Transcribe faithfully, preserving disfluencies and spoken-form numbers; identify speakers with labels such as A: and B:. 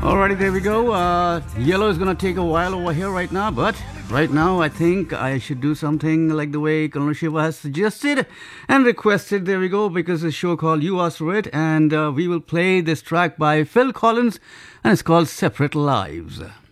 A: Alrighty, there we go. Uh, yellow is gonna take a while over here right now, but right now I think I should do something like the way Colonel Shiva has suggested and requested. There we go, because it's a show called You Asked For It, and uh, we will play this track by Phil Collins, and it's called Separate Lives.